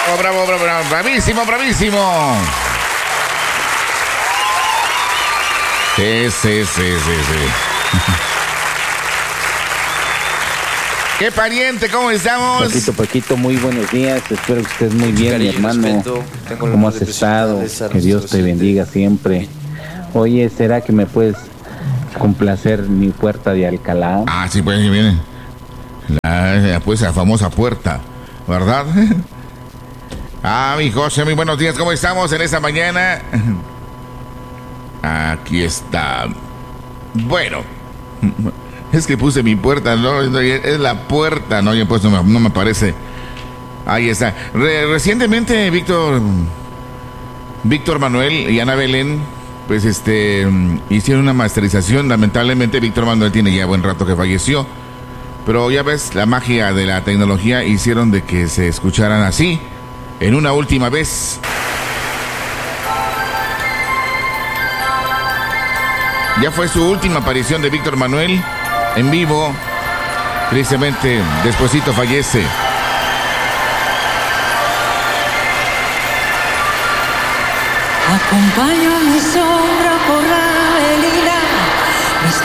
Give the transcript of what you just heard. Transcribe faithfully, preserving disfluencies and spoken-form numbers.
bravo, bravo, bravo, bravo, bravísimo, bravísimo. Sí, sí, sí, sí, sí. ¿Qué pariente? ¿Cómo estamos? Paquito, Paquito, muy buenos días. Espero que estés muy bien, mi hermano. ¿Cómo has estado? Que Dios te bendiga siempre. Oye, ¿será que me puedes complacer mi puerta de Alcalá? Ah, sí, pues, viene. La, pues, la famosa puerta, ¿verdad? Ah, mi José, muy buenos días. ¿Cómo estamos en esta mañana? Aquí está. Bueno. Es que puse mi puerta, no, es la puerta, no, ya pues no me, no me aparece. Ahí está. Re, recientemente Víctor, Víctor Manuel y Ana Belén, pues este, hicieron una masterización. Lamentablemente Víctor Manuel tiene ya buen rato que falleció, pero ya ves, la magia de la tecnología hicieron de que se escucharan así, en una última vez. Ya fue su última aparición de Víctor Manuel en vivo. Tristemente, despuesito fallece. Acompaño a mi sombra por la avenida.